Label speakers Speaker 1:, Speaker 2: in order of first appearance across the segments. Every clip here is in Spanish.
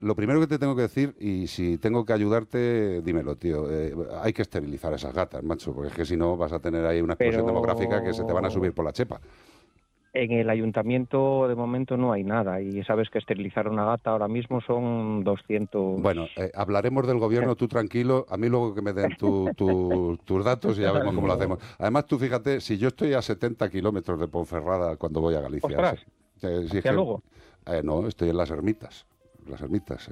Speaker 1: lo primero que te tengo que decir, y si tengo que ayudarte, dímelo, tío. Hay que esterilizar a esas gatas, macho, porque es que si no vas a tener ahí una explosión demográfica que se te van a subir por la chepa.
Speaker 2: En el ayuntamiento de momento no hay nada y sabes que esterilizar una gata ahora mismo son 200...
Speaker 1: Bueno, hablaremos del gobierno, tú tranquilo, a mí luego que me den tus datos y ya vemos cómo lo hacemos. Además, tú fíjate, si yo estoy a 70 kilómetros de Ponferrada cuando voy a Galicia...
Speaker 2: ¡Ostras!
Speaker 1: Si es que,
Speaker 2: luego?
Speaker 1: No, estoy en las Ermitas. Las Ermitas.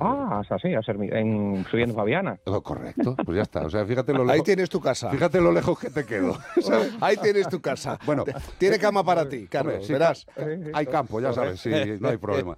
Speaker 2: Subiendo Fabiana.
Speaker 1: Correcto, pues ya está. O sea, fíjate lo lejos.
Speaker 3: Ahí tienes tu casa.
Speaker 1: Fíjate lo lejos que te quedo. ¿Sabes?
Speaker 3: Ahí tienes tu casa.
Speaker 1: Bueno,
Speaker 3: tiene cama para ti, Carlos.
Speaker 1: Hombre, sí,
Speaker 3: verás.
Speaker 1: Hay campo, ya sabes, sí, no hay problema.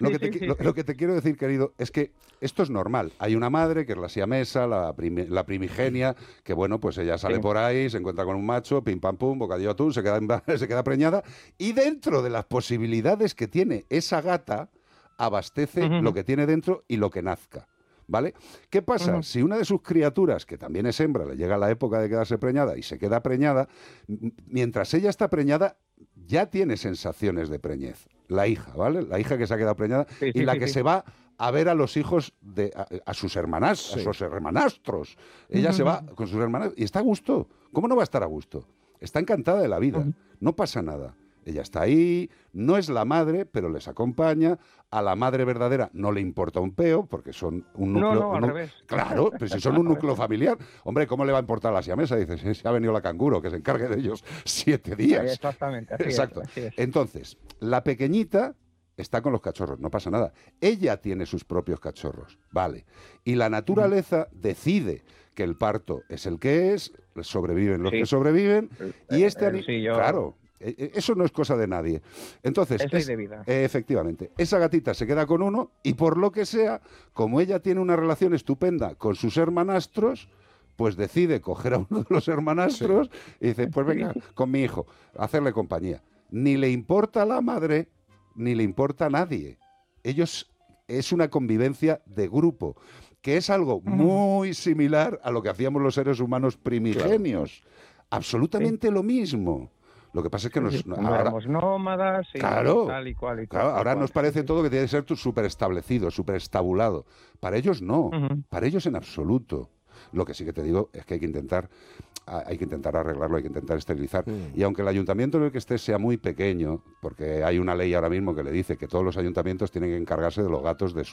Speaker 1: Lo que te quiero decir, querido, es que esto es normal. Hay una madre que es la siamesa, la primigenia, que bueno, pues ella sale por ahí, se encuentra con un macho, pim pam pum, bocadillo de atún, se queda preñada, y dentro de las posibilidades que tiene esa gata, abastece lo que tiene dentro y lo que nazca, ¿vale? ¿Qué pasa? Si una de sus criaturas, que también es hembra, le llega la época de quedarse preñada y se queda preñada, mientras ella está preñada, ya tiene sensaciones de preñez. La hija, ¿vale? La hija que se ha quedado preñada y la que se va a ver a los hijos a sus hermanas, a sus hermanastros. Ella se va con sus hermanas y está a gusto. ¿Cómo no va a estar a gusto? Está encantada de la vida. No pasa nada. Ella está ahí, no es la madre, pero les acompaña. A la madre verdadera no le importa un peo, porque son un núcleo...
Speaker 2: No, al revés.
Speaker 1: Claro, pero si son un núcleo familiar, hombre, ¿cómo le va a importar a la siamesa? Dices, si ha venido la canguro, que se encargue de ellos 7 días.
Speaker 2: Sí, exactamente.
Speaker 1: Exacto.
Speaker 2: Así es.
Speaker 1: Entonces, la pequeñita está con los cachorros, no pasa nada. Ella tiene sus propios cachorros, vale. Y la naturaleza decide que el parto es el que es, sobreviven los que sobreviven, y claro... Eso no es cosa de nadie. Entonces,
Speaker 2: es ley de vida.
Speaker 1: Efectivamente, esa gatita se queda con uno y por lo que sea, como ella tiene una relación estupenda con sus hermanastros, pues decide coger a uno de los hermanastros y dice, pues venga, con mi hijo, a hacerle compañía. Ni le importa a la madre, ni le importa a nadie. Ellos, es una convivencia de grupo, que es algo muy similar a lo que hacíamos los seres humanos primigenios. Absolutamente lo mismo. Lo que pasa es que
Speaker 2: ahora éramos nómadas y tal y cual.
Speaker 1: Ahora nos parece todo que tiene que ser súper establecido, súper estabulado. Para ellos no, para ellos en absoluto. Lo que sí que te digo es que hay que intentar arreglarlo, hay que intentar esterilizar. Y aunque el ayuntamiento en el que esté sea muy pequeño, porque hay una ley ahora mismo que le dice que todos los ayuntamientos tienen que encargarse de los gatos de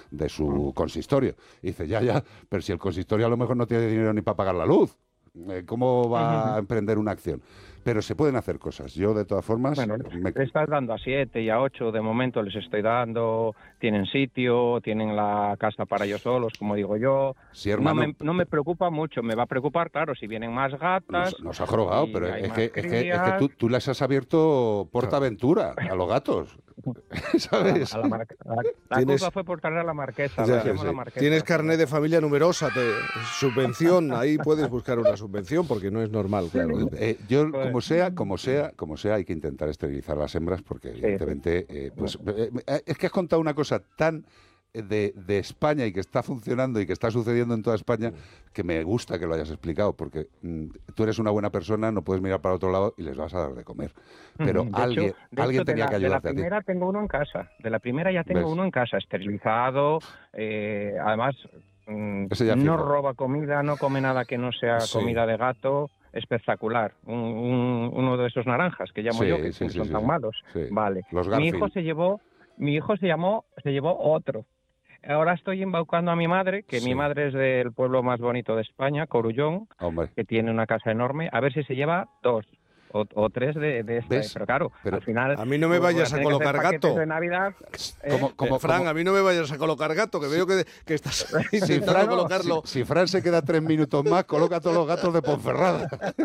Speaker 1: su consistorio. Y dice, ya, pero si el consistorio a lo mejor no tiene dinero ni para pagar la luz, ¿cómo va a emprender una acción? Pero se pueden hacer cosas. Yo, de todas formas...
Speaker 2: Bueno, le estás dando a 7 y a 8, de momento les estoy dando, tienen sitio, tienen la casa para ellos solos, como digo yo.
Speaker 1: Sí, hermano,
Speaker 2: no me preocupa mucho, me va a preocupar, claro, si vienen más gatas...
Speaker 1: Nos ha jorobado, pero es que tú les has abierto PortAventura a los gatos. ¿Sabes?
Speaker 2: La culpa fue por traer a la marquesa.
Speaker 3: Tienes carnet de familia numerosa, subvención, ahí puedes buscar una subvención porque no es normal, claro.
Speaker 1: Yo, como sea, hay que intentar esterilizar a las hembras porque evidentemente, es que has contado una cosa tan de España y que está funcionando y que está sucediendo en toda España, que me gusta que lo hayas explicado, porque tú eres una buena persona, no puedes mirar para otro lado y les vas a dar de comer. Pero alguien tenía que ayudarte a ti.
Speaker 2: De la primera tengo uno en casa, uno en casa, esterilizado, además no roba comida, no come nada que no sea comida de gato. Espectacular, uno de esos naranjas que llamo yo, que son tan malos. Vale. Mi hijo se llevó otro. Ahora estoy embaucando a mi madre, que mi madre es del pueblo más bonito de España, Corullón, que tiene una casa enorme, a ver si se lleva 2 o 3 de esta. Pero claro, al final...
Speaker 3: A mí no me vayas a colocar gato.
Speaker 2: De Navidad,
Speaker 3: como Fran, a mí no me vayas a colocar gato, que veo que estás intentando colocarlo.
Speaker 1: Si Fran se queda 3 minutos más, coloca todos los gatos de Ponferrada.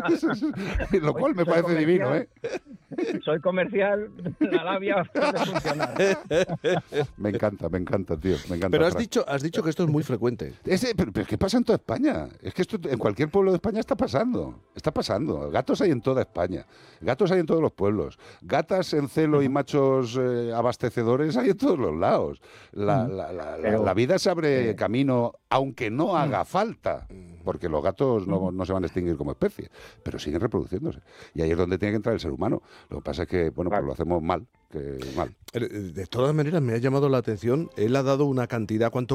Speaker 1: Lo cual me parece divino, ¿eh?
Speaker 2: Soy comercial, la labia puede funcionar.
Speaker 1: Me encanta, tío. Me encanta.
Speaker 3: Pero has dicho que esto es muy frecuente.
Speaker 1: Pero es que pasa en toda España. Es que esto en cualquier pueblo de España está pasando. Está pasando. Gatos hay en toda España. Gatos hay en todos los pueblos. Gatas en celo y machos abastecedores hay en todos los lados. La vida se abre camino, aunque no haga falta. porque los gatos no se van a extinguir como especie, pero siguen reproduciéndose. Y ahí es donde tiene que entrar el ser humano. Lo que pasa es que, bueno, pues lo hacemos mal.
Speaker 3: De todas maneras, me ha llamado la atención, él ha dado una cantidad, ¿cuánto